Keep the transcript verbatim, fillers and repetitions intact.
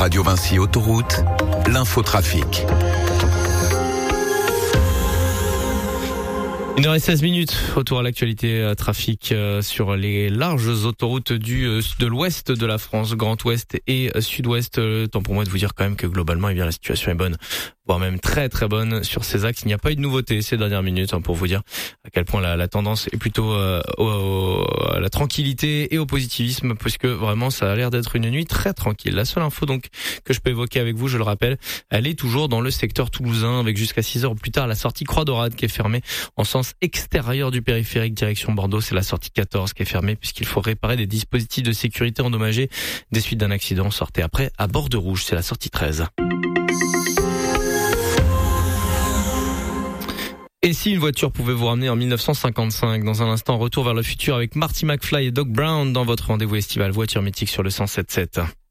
Radio Vinci Autoroute, l'infotrafic. une heure seize minutes, retour à l'actualité euh, trafic euh, sur les larges autoroutes du euh, de l'ouest de la France, Grand Ouest et euh, Sud-Ouest. Euh, temps pour moi de vous dire quand même que globalement, eh bien, la situation est bonne, voire même très très bonne sur ces axes. Il n'y a pas eu de nouveauté ces dernières minutes, hein, pour vous dire à quel point la, la tendance est plutôt euh, au, au, à la tranquillité et au positivisme, puisque vraiment ça a l'air d'être une nuit très tranquille. La seule info donc que je peux évoquer avec vous, je le rappelle, elle est toujours dans le secteur toulousain, avec jusqu'à six heures plus tard la sortie Croix-Dorade qui est fermée en sens extérieur du périphérique direction Bordeaux. C'est la sortie quatorze qui est fermée puisqu'il faut réparer des dispositifs de sécurité endommagés des suites d'un accident. Sortez après à Bord-de-Rouge, c'est la sortie treize. Et si une voiture pouvait vous ramener en dix-neuf cent cinquante-cinq? Dans un instant, retour vers le futur avec Marty McFly et Doc Brown dans votre rendez-vous estival voiture mythique sur le cent sept sept.